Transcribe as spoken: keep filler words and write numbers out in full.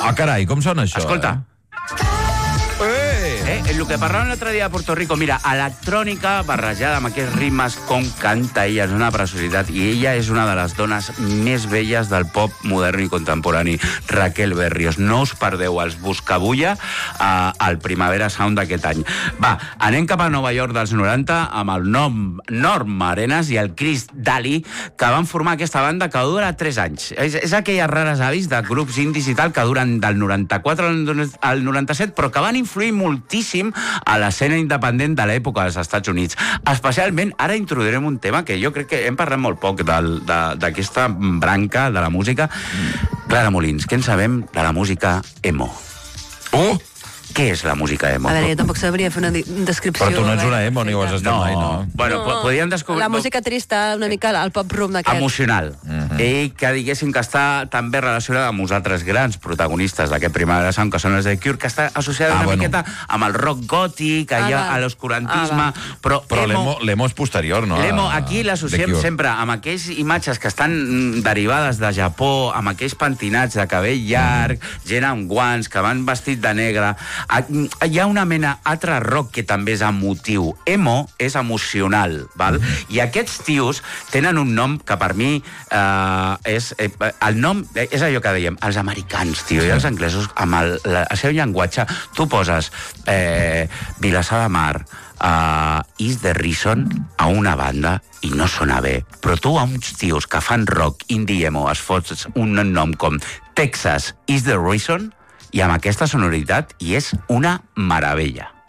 Ah, carai, com sona això? Escolta. Eh? Eh, el que parlàvem l'altre dia a Puerto Rico, mira, electrònica barrejada amb aquests ritmes, com canta ella, és una preciositat, i ella és una de les dones més belles del pop modern i contemporani, Raquel Berrios. No us perdeu els Buscabulla eh, al Primavera Sound d'aquest any. Va, anem cap a Nova York dels noranta amb el nom Norm Arenas i el Chris Daly, que van formar aquesta banda que dura tres anys. És, és aquelles rares avis de grups indis i tal que duren del noranta-quatre al noranta-set, però que van influir moltíssim a l'escena independent de l'època dels Estats Units. Especialment, ara introduirem un tema que jo crec que hem parlat molt poc d'aquesta branca de la música. Clara Molins, què en sabem de la música emo? Oh! Què és la música emo? A veure, jo tampoc sabria fer una descripció. Però tu no ets una emo, ni ho has estat No, mai, no? bueno, No. podríem descobrir... La música trista, una mica el pop room d'aquest. Emocional. Mhm. I que diguéssim que està també relacionada amb uns altres grans protagonistes d'aquest Primavera Sound, que són els de Cure, que està associada Ah, una bueno. miqueta amb el rock gòtic, allà Ah, va. a l'oscurantisme, Ah, però, Però emo... l'emo l'emo és posterior, no? L'emo, A- aquí The l'associem Cure. sempre amb aquells imatges que estan mm, derivades de Japó, amb aquells pentinats de cabell llarg, gent amb guants, que van vestit de negre. Ah, mm, Hi ha una mena altre rock que també és emotiu. Emo és emocional, val? I aquests tios tenen un nom que per mi eh, és... Eh, el nom és allò que dèiem, els americans, tio, i els anglesos, amb el, la, el seu llenguatge, tu poses eh, Vilassar de Mar, Uh, Is the Reason a una banda i no sona bé, però tu a uns tios que fan rock indie emo es fots un nom com Texas Is the Reason i amb aquesta sonoritat i és una meravella.